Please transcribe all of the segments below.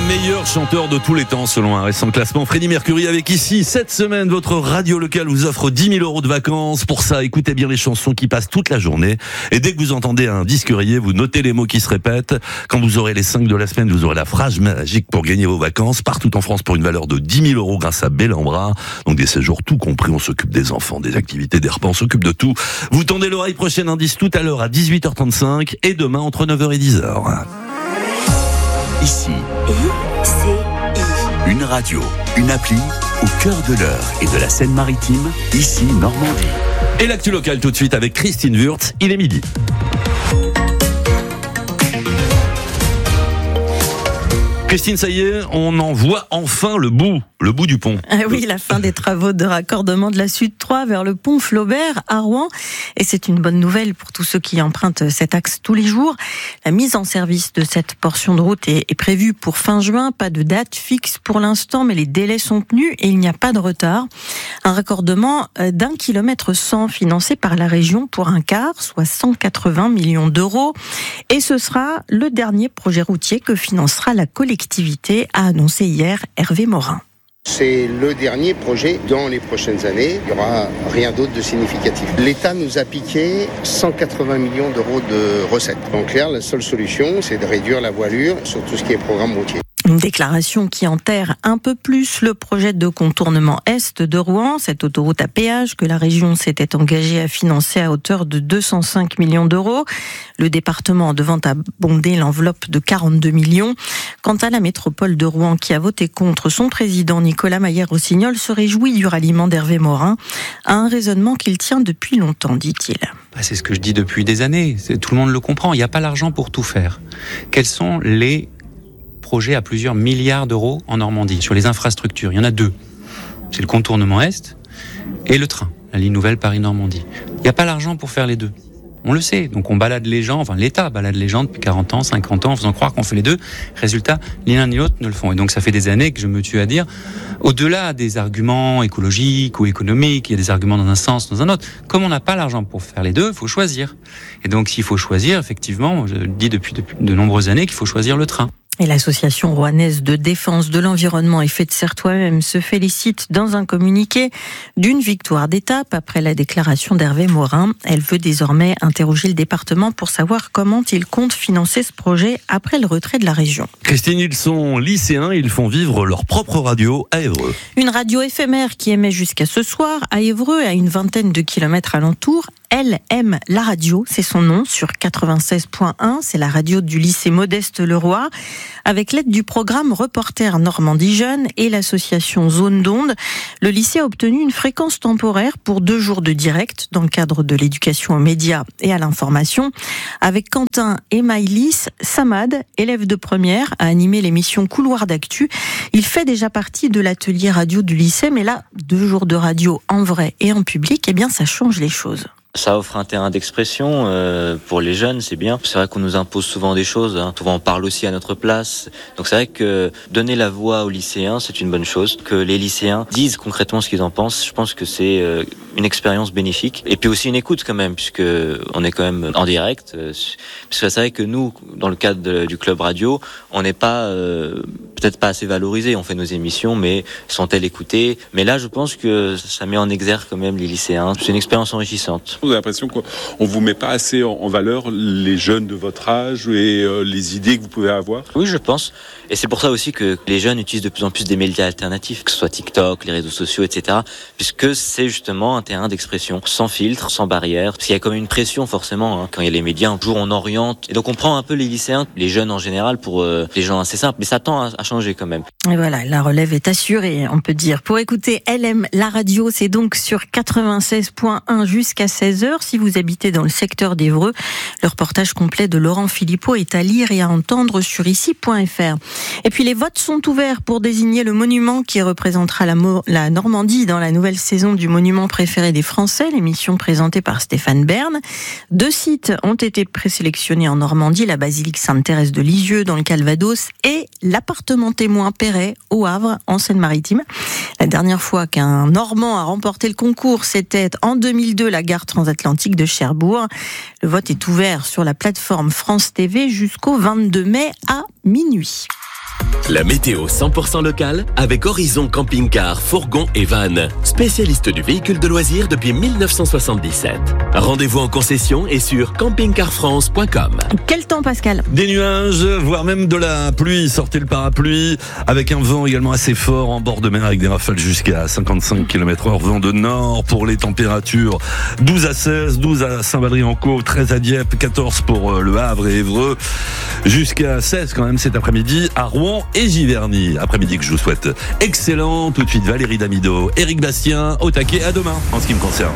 meilleur chanteur de tous les temps selon un récent classement. Freddie Mercury avec ici, cette semaine, votre radio locale vous offre 10 000 € de vacances. Pour ça, écoutez bien les chansons qui passent toute la journée. Et dès que vous entendez un disque rayé, vous notez les mots qui se répètent. Quand vous aurez les 5 de la semaine, vous aurez la phrase magique pour gagner vos vacances partout en France pour une valeur de 10 000 € grâce à Bellambra. Donc des séjours tout compris, on s'occupe des enfants, des activités, des repas, on s'occupe de tout. Vous tendez l'oreille, prochain indice tout à l'heure à 18h35 et demain entre 9h et 10h. Ici, une radio, une appli au cœur de l'Eure et de la Seine-Maritime, ici Normandie. Et l'actu locale tout de suite avec Christine Wurtz, il est midi. Christine, ça y est, on en voit enfin le bout du pont. Oui, la fin des travaux de raccordement de la Sud 3 vers le pont Flaubert à Rouen. Et c'est une bonne nouvelle pour tous ceux qui empruntent cet axe tous les jours. La mise en service de cette portion de route est prévue pour fin juin. Pas de date fixe pour l'instant, mais les délais sont tenus et il n'y a pas de retard. Un raccordement d'1,1 km financé par la région pour un quart, soit 180 millions d'euros. Et ce sera le dernier projet routier que financera la collectivité, a annoncé hier Hervé Morin. C'est le dernier projet dans les prochaines années. Il n'y aura rien d'autre de significatif. L'État nous a piqué 180 millions d'euros de recettes. En clair, la seule solution, c'est de réduire la voilure sur tout ce qui est programme routier. Une déclaration qui enterre un peu plus le projet de contournement est de Rouen, cette autoroute à péage que la région s'était engagée à financer à hauteur de 205 millions d'euros. Le département devant abonder l'enveloppe de 42 millions. Quant à la métropole de Rouen qui a voté contre, son président Nicolas Maillère-Rossignol se réjouit du ralliement d'Hervé Morin à un raisonnement qu'il tient depuis longtemps, dit-il. C'est ce que je dis depuis des années, tout le monde le comprend, il n'y a pas l'argent pour tout faire. Quels sont les projets à plusieurs milliards d'euros en Normandie sur les infrastructures? Il y en a deux. C'est le contournement Est et le train, la ligne nouvelle Paris-Normandie. Il n'y a pas l'argent pour faire les deux. On le sait. Donc on balade les gens, enfin l'État balade les gens depuis 40 ans, 50 ans en faisant croire qu'on fait les deux. Résultat, ni l'un ni l'autre ne le font. Et donc ça fait des années que je me tue à dire, au-delà des arguments écologiques ou économiques, il y a des arguments dans un sens, dans un autre. Comme on n'a pas l'argent pour faire les deux, il faut choisir. Et donc s'il faut choisir, effectivement, je dis depuis de nombreuses années qu'il faut choisir le train. Et l'association rouennaise de défense de l'environnement et Fait de serre toi-même se félicite dans un communiqué d'une victoire d'étape après la déclaration d'Hervé Morin. Elle veut désormais interroger le département pour savoir comment il compte financer ce projet après le retrait de la région. Christine, ils sont lycéens, ils font vivre leur propre radio à Évreux. Une radio éphémère qui émet jusqu'à ce soir à Évreux, à une vingtaine de kilomètres alentour. Elle aime la radio, c'est son nom, sur 96.1, c'est la radio du lycée Modeste-Leroy. Avec l'aide du programme Reporter Normandie Jeunes et l'association Zone d'Onde, le lycée a obtenu une fréquence temporaire pour 2 jours de direct dans le cadre de l'éducation aux médias et à l'information. Avec Quentin et Maïlis, Samad, élève de première, a animé l'émission Couloir d'actu. Il fait déjà partie de l'atelier radio du lycée, mais là, 2 jours de radio en vrai et en public, eh bien ça change les choses. Ça offre un terrain d'expression pour les jeunes, c'est bien. C'est vrai qu'on nous impose souvent des choses, souvent on parle aussi à notre place. Donc c'est vrai que donner la voix aux lycéens, c'est une bonne chose. Que les lycéens disent concrètement ce qu'ils en pensent, je pense que c'est une expérience bénéfique. Et puis aussi une écoute quand même, puisque on est quand même en direct. Parce que c'est vrai que nous, dans le cadre du club radio, on n'est pas peut-être pas assez valorisés. On fait nos émissions, mais sont-elles écoutées? Mais là, je pense que ça met en exergue quand même les lycéens. C'est une expérience enrichissante. Vous avez l'impression qu'on vous met pas assez en valeur les jeunes de votre âge et les idées que vous pouvez avoir? Oui, je pense. Et c'est pour ça aussi que les jeunes utilisent de plus en plus des médias alternatifs, que ce soit TikTok, les réseaux sociaux, etc. Puisque c'est justement un terrain d'expression, sans filtre, sans barrière. Parce qu'il y a quand même une pression forcément, quand il y a les médias, un jour on oriente. Et donc on prend un peu les lycéens, les jeunes en général, pour des gens assez simples. Mais ça tend à changer quand même. Et voilà, la relève est assurée, on peut dire. Pour écouter Elle aime la radio, c'est donc sur 96.1 jusqu'à 16h. Si vous habitez dans le secteur d'Évreux, le reportage complet de Laurent Philippot est à lire et à entendre sur ici.fr. Et puis les votes sont ouverts pour désigner le monument qui représentera la Normandie dans la nouvelle saison du monument préféré des Français, l'émission présentée par Stéphane Bern. 2 sites ont été présélectionnés en Normandie, la basilique Sainte-Thérèse de Lisieux dans le Calvados et l'appartement témoin Perret au Havre en Seine-Maritime. La dernière fois qu'un Normand a remporté le concours, c'était en 2002, la gare transatlantique de Cherbourg. Le vote est ouvert sur la plateforme France TV jusqu'au 22 mai à minuit. La météo 100% locale avec Horizon Camping-Car, Fourgon et Van. Spécialiste du véhicule de loisirs depuis 1977. Rendez-vous en concession et sur campingcarfrance.com. Quel temps, Pascal? Des nuages, voire même de la pluie. Sortez le parapluie, avec un vent également assez fort en bord de mer, avec des rafales jusqu'à 55 km/h, vent de nord. Pour les températures, 12 à 16, 12 à Saint-Valery-en-Caux, 13 à Dieppe, 14 pour Le Havre et Évreux, jusqu'à 16 quand même cet après-midi à Rouen et Giverny. Après-midi que je vous souhaite excellent. Tout de suite, Valérie Damido, Éric Bastien, au taquet. À demain, en ce qui me concerne.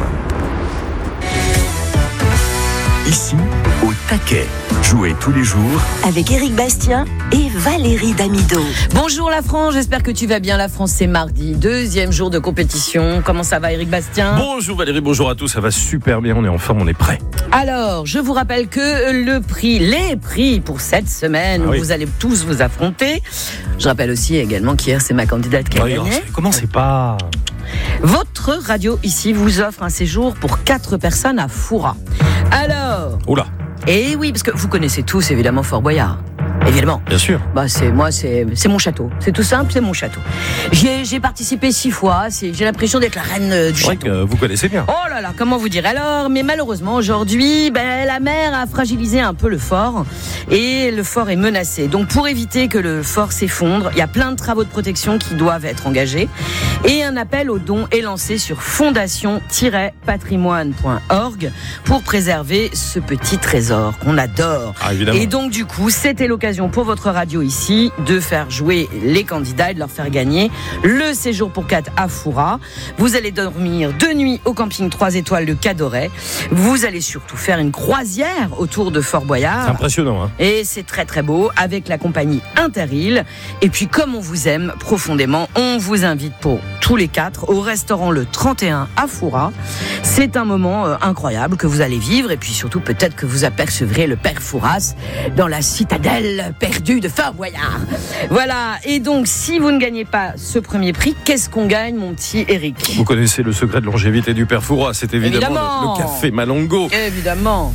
Ici, au taquet. Jouez tous les jours avec Éric Bastien et Valérie Damido. Bonjour la France, j'espère que tu vas bien. La France, c'est mardi, 2e jour de compétition. Comment ça va, Éric Bastien? Bonjour Valérie, bonjour à tous, ça va super bien, on est en forme, on est prêt. Alors, je vous rappelle que les prix pour cette semaine, vous allez tous vous affronter. Je rappelle aussi également qu'hier, c'est ma candidate qui a gagné. Commencez pas. Votre radio ici vous offre un séjour pour 4 personnes à Foura. Alors... Oula. Et oui, parce que vous connaissez tous évidemment Fort Boyard. Évidemment. Bien sûr. C'est mon château. C'est tout simple, c'est mon château. J'ai participé 6 fois. J'ai l'impression d'être la reine du château. Que vous connaissez bien. Oh là là, comment vous dire? Alors, mais malheureusement aujourd'hui, la mer a fragilisé un peu le fort et le fort est menacé. Donc, pour éviter que le fort s'effondre, il y a plein de travaux de protection qui doivent être engagés et un appel aux dons est lancé sur fondation-patrimoine.org pour préserver ce petit trésor qu'on adore. Ah, évidemment. Et donc, du coup, c'était l'occasion pour votre radio ici de faire jouer les candidats et de leur faire gagner le séjour pour 4 à Foura. Vous allez dormir 2 nuits au camping 3 étoiles de Cadoret. Vous allez surtout faire une croisière autour de Fort Boyard. C'est impressionnant, hein. Et c'est très très beau avec la compagnie Interil. Et puis comme on vous aime profondément, on vous invite pour tous les 4 au restaurant Le 31 à Foura. C'est un moment incroyable que vous allez vivre et puis surtout peut-être que vous apercevrez le père Fouras dans la citadelle perdue de Fort Boyard. Voilà, et donc si vous ne gagnez pas ce premier prix, qu'est-ce qu'on gagne, mon petit Éric? Vous connaissez le secret de longévité du père Fouras, c'est évidemment le café Malongo. Évidemment.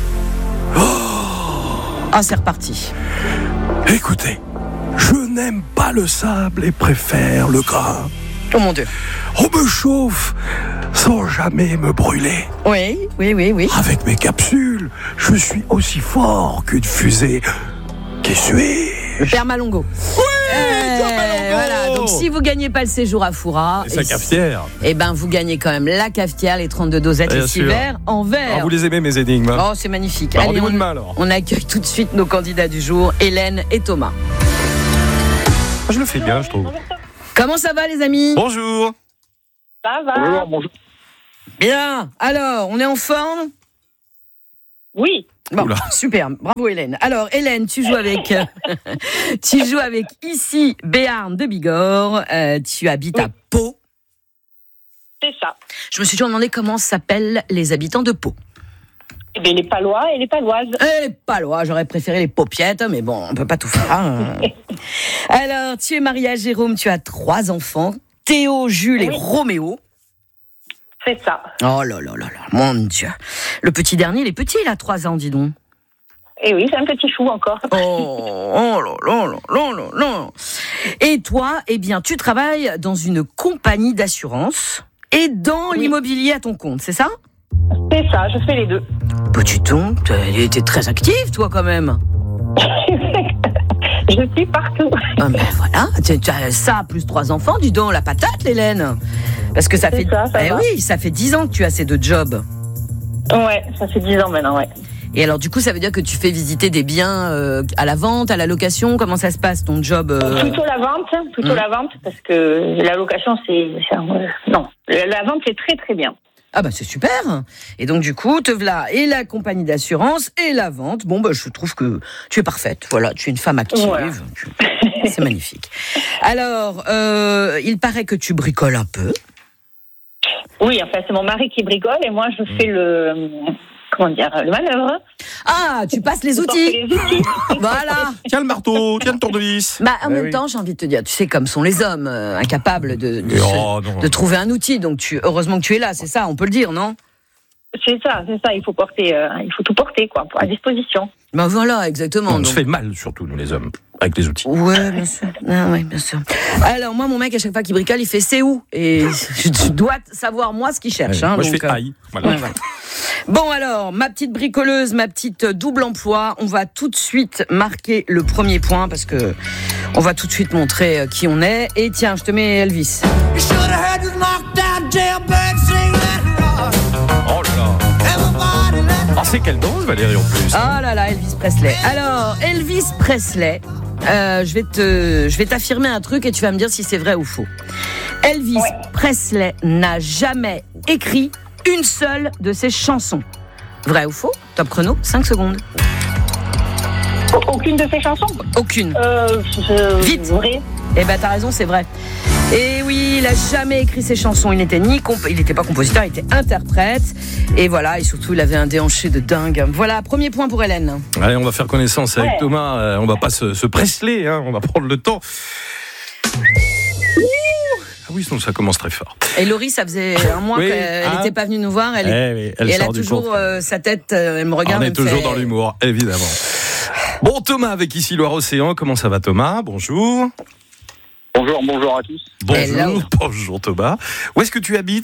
Ah, c'est reparti. Écoutez, je n'aime pas le sable et préfère le gras. Oh mon Dieu. On me chauffe sans jamais me brûler. Oui. Avec mes capsules, je suis aussi fort qu'une fusée. Qui suis-je? Le père Malongo. Oui, Malongo. Voilà, donc si vous gagnez pas le séjour à Foura, et sa cafetière, vous gagnez quand même la cafetière, les 32 dosettes et 6 verres en verre. Alors vous les aimez mes énigmes? Oh, c'est magnifique. Bah, allez, alors. On accueille tout de suite nos candidats du jour, Hélène et Thomas. Je le fais bien, je trouve. Comment ça va, les amis? Bonjour. Ça va? Bonjour. Bien. Alors, on est en forme? Oui. Bon, super, bravo Hélène. Alors Hélène, tu joues avec ici Béarn de Bigorre. Tu habites à Pau. C'est ça. Je me suis toujours demandé comment s'appellent les habitants de Pau. Eh bien, les Palois et les Paloises. Les Palois, j'aurais préféré les Paupiettes, mais bon, on peut pas tout faire. Alors, tu es mariée à Jérôme, tu as 3 enfants, Théo, Jules et Roméo. C'est ça. Oh là là là là, mon Dieu. Le petit dernier, il est petit, il a 3 ans, dis donc. Eh oui, c'est un petit chou encore. Oh là là là là là là. Et toi, eh bien, tu travailles dans une compagnie d'assurance et dans l'immobilier à ton compte, c'est ça? C'est ça, je fais les deux. Petit ton, t'es très active, toi, quand même. Je suis partout. Ah, mais voilà, tu as ça, plus 3 enfants, dis donc, la patate, Hélène. Parce que ça fait... oui, ça fait 10 ans que tu as ces 2 jobs. Ouais, ça fait 10 ans maintenant, ouais. Et alors, du coup, ça veut dire que tu fais visiter des biens à la vente, à la location? Comment ça se passe, ton job Plutôt la vente, parce que la location, non, la vente, c'est très très bien. Ah bah c'est super. Et donc du coup, te voilà et la compagnie d'assurance et la vente. Bon bah je trouve que tu es parfaite. Voilà, tu es une femme active. Voilà. C'est magnifique. Alors, il paraît que tu bricoles un peu. Oui, enfin c'est mon mari qui bricole et moi je fais le manœuvre. Ah, tu passes les outils. Voilà. Tiens le marteau, tiens le tournevis. Bah, en même temps, j'ai envie de te dire, tu sais, comme sont les hommes, incapables de trouver un outil. Donc, heureusement que tu es là, c'est ça, on peut le dire, non? C'est ça. Il faut tout porter, quoi, à disposition. Ben voilà, exactement. On se fait mal, surtout, nous, les hommes. avec les outils. Ouais, bien sûr. Ah, ouais, bien sûr. Alors, moi, mon mec, à chaque fois qu'il bricole, il fait c'est où ? Et je dois savoir, moi, ce qu'il cherche. Moi, donc, je fais aïe. Voilà. Ouais. Bon, alors, ma petite bricoleuse, ma petite double emploi, on va tout de suite marquer le premier point parce que on va tout de suite montrer qui on est. Et tiens, je te mets Elvis. Oh là là. Ah, c'est quelle danse, Valérie, en plus. Ah là là, Elvis Presley. Alors, Elvis Presley, je vais t'affirmer un truc et tu vas me dire si c'est vrai ou faux. Elvis Presley n'a jamais écrit une seule de ses chansons. Vrai ou faux ? Top chrono, 5 secondes. Aucune de ses chansons ? Aucune. Vite. Vrai. Eh ben, t'as raison, c'est vrai. Et oui, il a jamais écrit ses chansons. Il n'était pas compositeur, il était interprète. Et voilà, et surtout, il avait un déhanché de dingue. Voilà, premier point pour Hélène. Allez, on va faire connaissance avec Thomas. On va pas se Presley, hein. On va prendre le temps. Ah oui, sinon ça commence très fort. Et Laurie, ça faisait un mois qu'elle n'était pas venue nous voir. Elle a toujours sa tête, elle me regarde. On est toujours dans l'humour, évidemment. Bon, Thomas avec ici Loire-Océan. Comment ça va, Thomas ? Bonjour. Bonjour à tous. Bonjour Thomas. Où est-ce que tu habites ?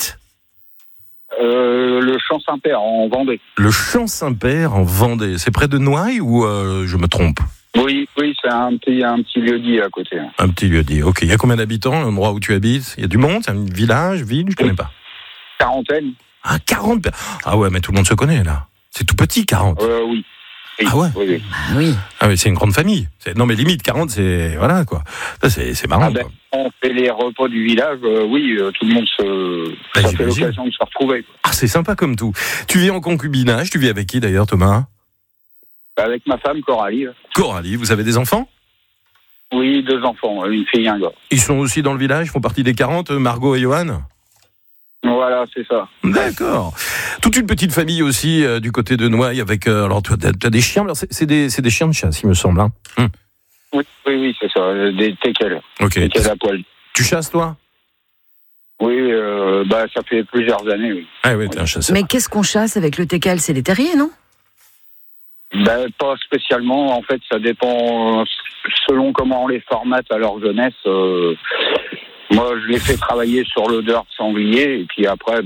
Le Champ Saint-Père en Vendée. Le Champ Saint-Père en Vendée. C'est près de Noailles ou je me trompe ? Oui, c'est un petit lieu-dit à côté. Un petit lieu-dit, ok. Il y a combien d'habitants, l'endroit où tu habites ? Il y a du monde ? C'est un village, ville ? Je connais pas. 40. Ah, 40 ? Ah ouais, mais tout le monde se connaît, là. C'est tout petit, 40. Oui. Ah ouais ? Oui. Ah oui, c'est une grande famille. Non, mais limite, 40, c'est... Voilà, quoi. Ça, c'est marrant, quoi. On fait les repas du village, tout le monde ça fait l'occasion de se retrouver. Ah, c'est sympa comme tout. Tu vis en concubinage, tu vis avec qui, d'ailleurs, Thomas ? Avec ma femme, Coralie. Coralie, vous avez des enfants ? Oui, 2 enfants, une fille et un gars. Ils sont aussi dans le village, font partie des 40, Margot et Johan ? Voilà, c'est ça. D'accord. Toute une petite famille aussi du côté de Noailles avec... alors, tu as des chiens, alors c'est des chiens de chasse, il me semble. Hein. Oui, c'est ça, des teckels. Ok. Teckels à poil. Tu chasses, toi ? Oui, ça fait plusieurs années, oui. Ah oui, t'es un chasseur. Mais qu'est-ce qu'on chasse avec le teckel ? C'est les terriers, non ? Pas spécialement, en fait, ça dépend selon comment on les formate à leur jeunesse. Moi, je les fais travailler sur l'odeur de sanglier, et puis après,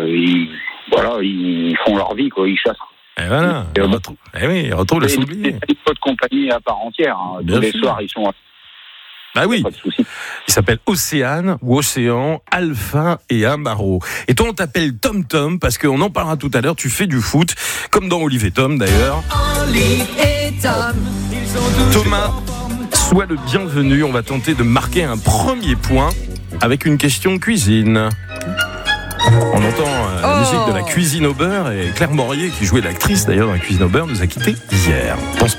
ils font leur vie, quoi, ils chassent. Et voilà, ils retrouvent le sanglier. C'est une de compagnie à part entière. Hein. Tous les soirs, ils sont... Bah oui, il s'appelle Océane ou Océan, Alpha et Amaro. Et toi, on t'appelle Tom Tom parce qu'on en parlera tout à l'heure. Tu fais du foot, comme dans Olive et Tom d'ailleurs. Olive et Tom. Thomas, sois le bienvenu. On va tenter de marquer un premier point avec une question cuisine. On entend la musique de la cuisine au beurre et Claire Morier, qui jouait l'actrice d'ailleurs dans la cuisine au beurre, nous a quittés hier. Pense